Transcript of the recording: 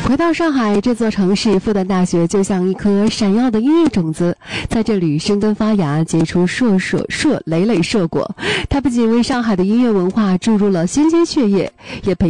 回到上海这座城市，复旦大学就像一颗闪耀的音乐种子，在这里生根发芽，结出累累硕果。它不仅为上海的音乐文化注入了新鲜血液，也培